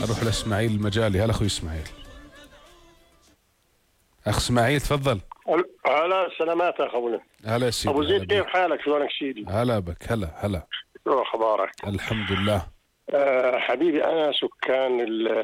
اروح لاسماعيل المجالي. هلا اخوي اسماعيل. اخ اسماعيل تفضل. هلا سلامات يا اخونا. هلا سيدي. ابو زيد كيف حالك؟ شلونك سيدي؟ هلا بك. هلا شو اخبارك؟ الحمد لله. حبيبي انا سكان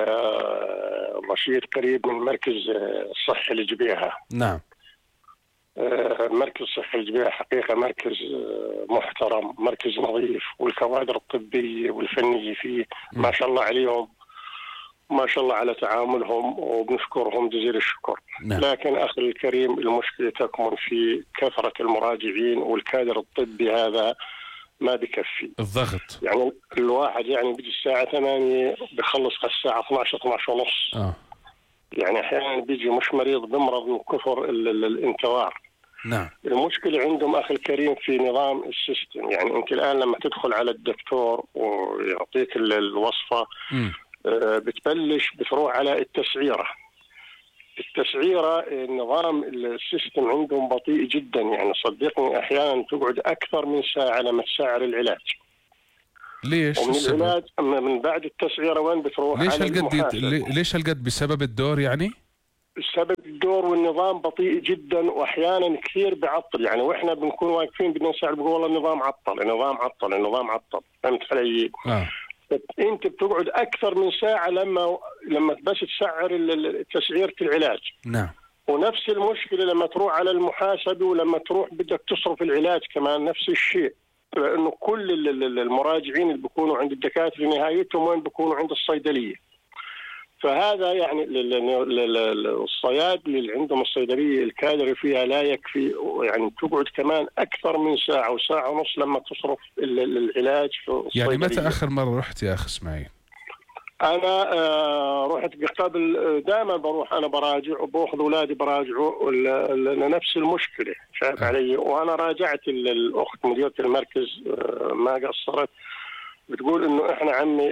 رشيد قريب من مركز الصحي الجبيهة. نعم. مركز الصحي الجبيهة حقيقة مركز محترم، مركز نظيف، والكوادر الطبية والفنية فيه ما شاء الله عليهم، ما شاء الله على تعاملهم، وبنشكرهم جزيل الشكر. نعم. لكن أخي الكريم المشكلة تكمن في كثرة المراجعين، والكادر الطبي هذا ما بكفي. الضغط يعني الواحد يعني بيجي الساعة 8 بخلص الساعة 12 ونص. يعني أحيانا بيجي مش مريض بمرض من كثر الانتظار. نعم. المشكلة عندهم أخي الكريم في نظام السيستم. يعني أنت الآن لما تدخل على الدكتور ويعطيك الوصفة بتبلش بتروح على التسعيرة. نظام السيستم عندهم بطيء جدا، يعني صدقني أحيانا تقعد أكثر من ساعة لما تسعر العلاج. ليش؟ ومن العلاج من بعد التسعيرة وين بتروح؟ ليش هالقد؟ ليش هالقد؟ بسبب الدور يعني؟ بسبب الدور، والنظام بطيء جدا واحيانا كثير بعطل. يعني واحنا بنكون واقفين بدنا نساعد بقول والله النظام عطل. فهمت علي؟ انت بتقعد اكثر من ساعه لما بس تسعر تسعيره العلاج. نعم. ونفس المشكله لما تروح على المحاسبه، ولما تروح بدك تصرف العلاج كمان نفس الشيء، لانه كل المراجعين اللي بيكونوا عند الدكاتره نهايتهم وين بيكونوا عند الصيدليه. فهذا يعني الصيادلي اللي عندهم الصيدليه الكادر فيها لا يكفي، يعني تقعد كمان اكثر من ساعه وساعه ونص لما تصرف العلاج في الصيدليه. يعني متى اخر مره رحت يا اخ اسماعيل؟ انا رحت قبل، دائما بروح انا براجع وباخذ اولادي براجعوا نفس المشكله. شايف علي؟ وانا راجعت الاخت مديره المركز ما قصرت، بتقول انه احنا عمي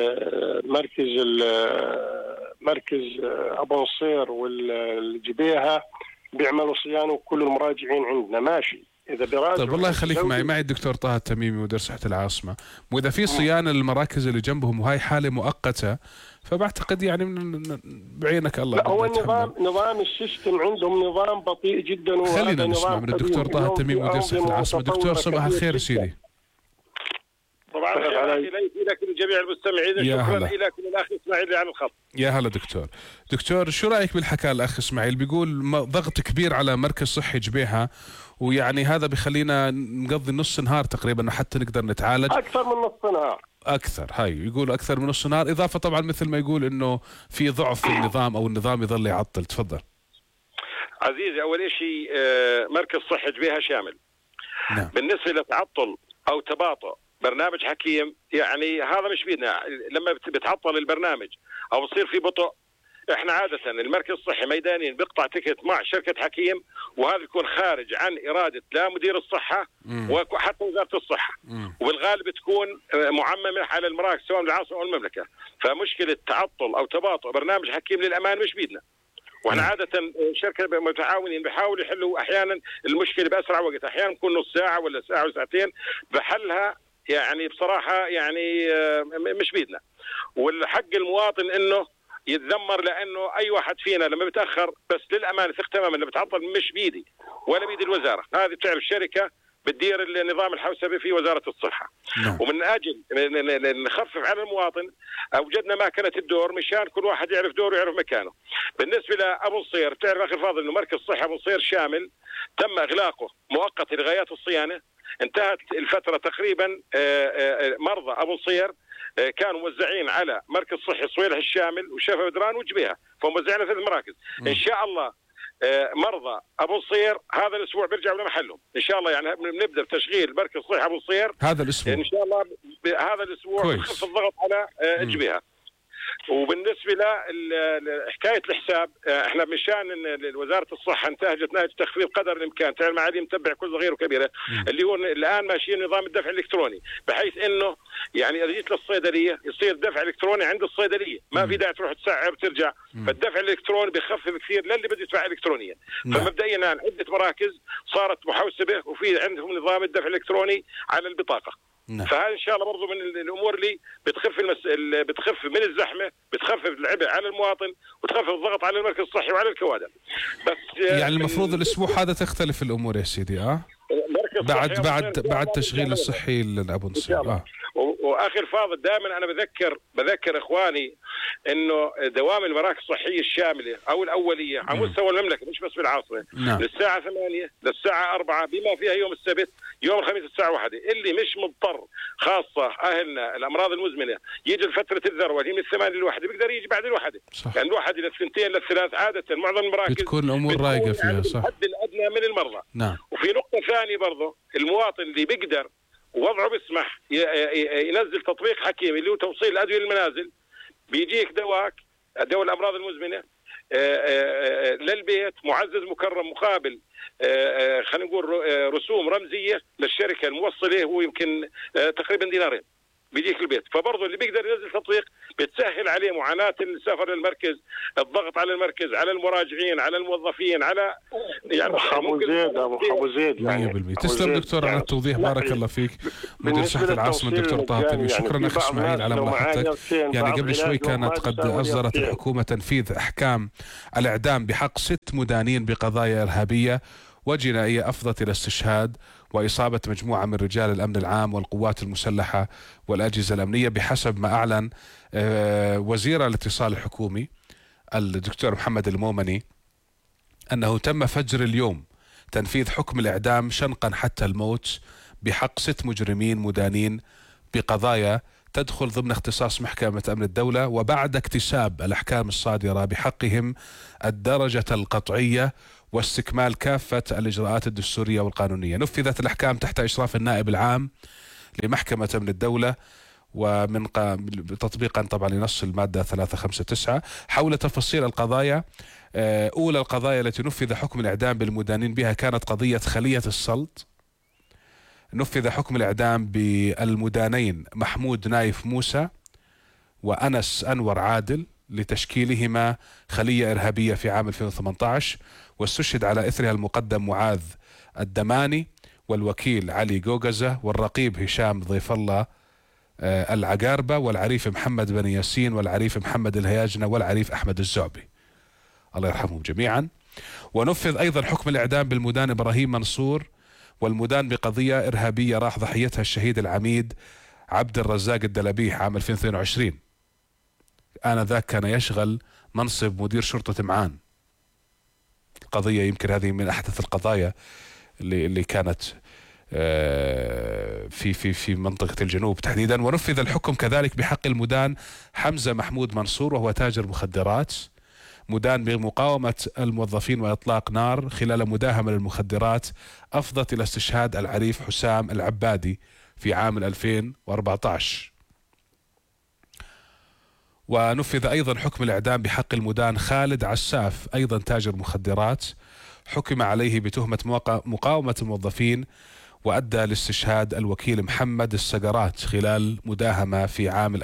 مركز ابو نصير والجبيهة بيعملوا صيانه وكل المراجعين عندنا ماشي. اذا براجعوا طيب والله يخليك معي الدكتور طه التميمي مدير صحة العاصمة، واذا في صيانة للمراكز اللي جنبهم وهي حالة مؤقتة فبعتقد يعني بعينك الله. لا هو نظام السيستم عندهم نظام بطيء جدا. خلينا نسمع من الدكتور طه التميمي مدير صحة العاصمة. دكتور صباح الخير سيدي. طبعا إلى كل جميع المستمعين، شكرا إلى كل الأخ إسماعيل على الخط. يا هلا دكتور شو رأيك بالحكاية الأخ إسماعيل؟ بيقول ضغط كبير على مركز صحي جبيهة، ويعني هذا بخلينا نقضي نص نهار تقريبا حتى نقدر نتعالج. أكثر من نص نهار. يقول أكثر من نص نهار، إضافة طبعا مثل ما يقول إنه في ضعف في النظام أو النظام يظل يعطل. تفضل عزيزي. أول شيء مركز صحي جبيهة شامل. نعم. بالنسبة لتعطل أو تباطؤ برنامج حكيم، يعني هذا مش بيدنا. لما بتعطل البرنامج او بصير في بطء، احنا عاده المركز الصحي ميدانيا بيقطع تكت مع شركه حكيم، وهذا يكون خارج عن اراده لا مدير الصحه وحتى وزاره الصحه، وبالغالب تكون معممه على المراكز سواء العاصمه او المملكه. فمشكله تعطل او تباطؤ برنامج حكيم للامان مش بيدنا، واحنا عاده شركه متعاونين بيحاولوا يحلوا احيانا المشكله باسرع وقت، احيانا بكون نص ساعه ولا ساعه وساعتين بحلها. يعني بصراحة يعني مش بيدنا، والحق المواطن انه يتذمر، لانه اي واحد فينا لما بتأخر بس للأمانة ثق تماما اللي بتعطل مش بيدي ولا بيد الوزارة. هذه بتعرف الشركة بتدير النظام الحوسبي في وزارة الصحة. ومن اجل نخفف على المواطن اوجدنا ماكينة الدور مشان كل واحد يعرف دوره ويعرف مكانه. بالنسبة لأبو نصير، بتعرف اخي الفاضل انه مركز صحي أبو نصير شامل تم اغلاقه مؤقتا لغايات الصيانة. انتهت الفترة تقريبا. مرضى أبو نصير كانوا موزعين على مركز صحي صويلح الشامل وشفا بدران وجبيهة، فموزعين في المراكز. إن شاء الله مرضى أبو نصير هذا الأسبوع بيرجعوا لمحلهم إن شاء الله. يعني بنبدأ بتشغيل مركز صحي أبو نصير هذا الأسبوع إن شاء الله. هذا الأسبوع بنخفف الضغط على جبيهة. وبالنسبة لحكاية الحساب، احنا مشان وزارة الصحة انتهجت نهج تخفيض قدر الامكان. تعال معالي متبع كل صغير وكبيرة، اللي هو الان ماشيين نظام الدفع الالكتروني، بحيث انه يعني اذا جيت للصيدلية يصير دفع الكتروني عند الصيدلية، ما في داعي تروح تسعر وترجع. فالدفع الالكتروني بيخفف كثير للي بده يدفع الكترونيا. فمبدئيا عدة مراكز صارت محوسبة وفي عندهم نظام الدفع الالكتروني على البطاقة. فهذا ان شاء الله برضه من الامور اللي بتخف من الزحمه، بتخفف العبء على المواطن، وتخفف الضغط على المركز الصحي وعلى الكوادر. بس يعني المفروض الاسبوع هذا تختلف الامور يا سيدي. بعد تشغيل الصحي لابو نصير. واخي الفاضل، دائما انا بذكر اخواني انه دوام المراكز الصحيه الشامله او الاوليه على مستوى المملكه مش بس بالعاصمه للساعه 8 للساعه 4 بما فيها يوم السبت، يوم الخميس الساعه 1. اللي مش مضطر، خاصه اهلنا الامراض المزمنه، يجي لفتره الذروه اللي من 8 ل1 بيقدر يجي بعد ال1، يعني ال1 الى 2 لل3. عاده معظم المراكز بتكون الامور رايقه فيها، صح، الحد الادنى من المرضى. وفي نقطه ثانيه برضه، المواطن اللي بيقدر ووضعه بيسمح ينزل تطبيق حكيم اللي هو توصيل الادويه للمنازل، بيجيك دواء الامراض المزمنه للبيت معزز مكرم مقابل خلينا نقول رسوم رمزيه للشركه الموصله، هو يمكن تقريبا دينارين بيجيك البيت. فبرضه اللي بيقدر ينزل تطبيق بتسهل عليه معاناه السفر للمركز، الضغط على المركز، على المراجعين، على الموظفين، على يعني ابو زيد 100%. تسلم دكتور على التوضيح، بارك الله فيك. مدير صحة العاصمة الدكتور طه تميمي، شكرا اخي اسماعيل على ملاحظتك. يعني قبل شوي كانت قد اصدرت الحكومة تنفيذ احكام الاعدام بحق 6 مدانين بقضايا ارهابية وجنائية افضت الى استشهاد وإصابة مجموعة من رجال الأمن العام والقوات المسلحة والأجهزة الأمنية، بحسب ما أعلن وزير الاتصال الحكومي الدكتور محمد المومني أنه تم فجر اليوم تنفيذ حكم الإعدام شنقا حتى الموت بحق 6 مجرمين مدانين بقضايا تدخل ضمن اختصاص محكمة أمن الدولة، وبعد اكتساب الأحكام الصادرة بحقهم الدرجة القطعية واستكمال كافة الإجراءات الدستورية والقانونية. نفذت الأحكام تحت إشراف النائب العام لمحكمة أمن الدولة، ومن تطبيقا طبعا لنص المادة 359 حول تفاصيل القضايا. أولى القضايا التي نفذ حكم الإعدام بالمدانين بها كانت قضية خلية السلط. نفذ حكم الإعدام بالمدانين محمود نايف موسى وأنس أنور عادل لتشكيلهما خلية إرهابية في عام 2018، واستشهد على إثرها المقدم معاذ الدماني والوكيل علي جوجزة والرقيب هشام ضيف الله العقاربة والعريف محمد بن ياسين والعريف محمد الهياجنة والعريف أحمد الزعبي، الله يرحمهم جميعا. ونفذ أيضا حكم الإعدام بالمدان إبراهيم منصور والمدان بقضية إرهابية راح ضحيتها الشهيد العميد عبد الرزاق الدلبيح عام 2022. آنذاك كان يشغل منصب مدير شرطة معان. القضية يمكن هذه من أحدث القضايا اللي كانت في منطقة الجنوب تحديدا. ونفذ الحكم كذلك بحق المدان حمزة محمود منصور وهو تاجر مخدرات، مدان بمقاومة الموظفين وإطلاق نار خلال مداهمة للمخدرات أفضت إلى استشهاد العريف حسام العبادي في عام 2014. ونفذ أيضا حكم الإعدام بحق المدان خالد عساف أيضا تاجر مخدرات، حكم عليه بتهمة مقاومة الموظفين وأدى لاستشهاد الوكيل محمد السقرات خلال مداهمة في عام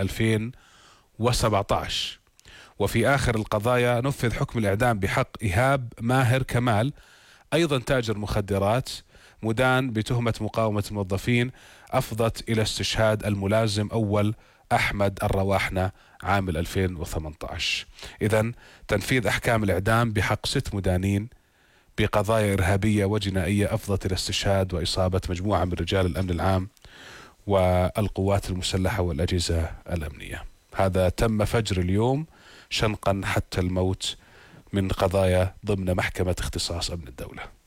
2017. وفي آخر القضايا نفذ حكم الإعدام بحق إيهاب ماهر كمال أيضا تاجر مخدرات، مدان بتهمة مقاومة الموظفين أفضت إلى استشهاد الملازم أول أحمد الرواحنة عام 2018. إذن تنفيذ أحكام الإعدام بحق 6 مدانين بقضايا إرهابية وجنائية أفضت إلى استشهاد وإصابة مجموعة من رجال الأمن العام والقوات المسلحة والأجهزة الأمنية. هذا تم فجر اليوم شنقا حتى الموت من قضايا ضمن محكمة اختصاص أمن الدولة.